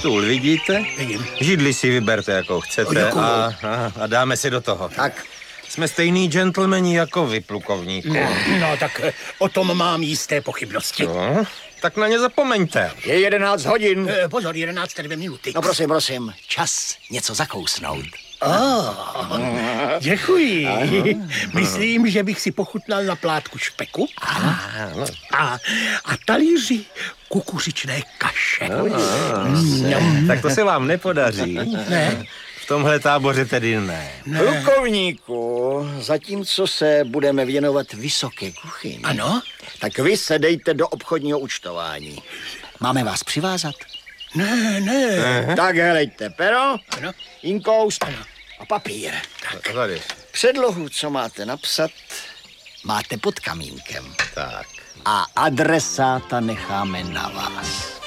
Stůl vidíte? Vidím. Židli si vyberte, jakou chcete a dáme si do toho. Tak. Jsme stejný gentlemani jako vy, plukovníku. No, tak o tom mám jisté pochybnosti. No, tak na ně zapomeňte. Je 11 hodin. Pozor, 11:02 minuty. No prosím, čas něco zakousnout. Děkuji. Myslím, že bych si pochutnal na plátku špeku a talíři kukuřičné kaše. Tak to se vám nepodaří. Ne. V tomhle táboře tedy ne. Plukovníku, zatímco se budeme věnovat vysoké kuchyni, Ano? tak vy se dejte do obchodního účtování. Máme vás přivázat? Ne. Tak helejte, pero, Ano. inkoust a papír. Tady. Předlohu, co máte napsat, máte pod kamínkem. Tak. A adresáta necháme na vás.